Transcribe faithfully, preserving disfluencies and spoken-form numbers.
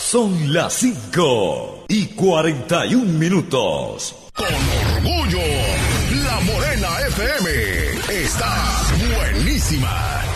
Son las cinco y cuarenta y un minutos. Con orgullo, La Morena F M está buenísima.